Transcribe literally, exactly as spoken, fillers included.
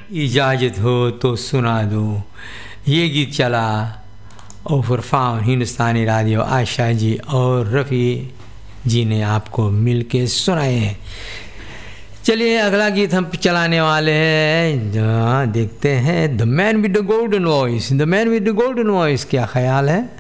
इजाज़त हो तो सुना दो। ये गीत चला और फुरफान हिंदुस्तानी रेडियो आशा जी और रफ़ी जी ने आपको मिल के सुनाए हैं। चलिए अगला गीत हम चलाने वाले हैं, देखते हैं the man with the golden voice. The man with the golden voice, क्या ख्याल है?